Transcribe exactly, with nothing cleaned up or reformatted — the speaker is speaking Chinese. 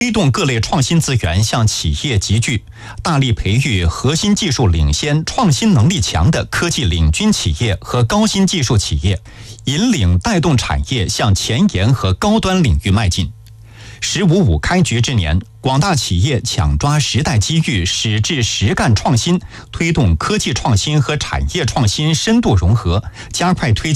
推动各类创新资源向企业集聚，大力培育核心技术领先、创新能力强的科技领军企业和高新技术企业，引领带动产业向前沿和高端领域迈进。十五五开局之年，广大企业抢抓时代机遇，矢志实干创新，推动科技创新和产业创新深度融合，加快推进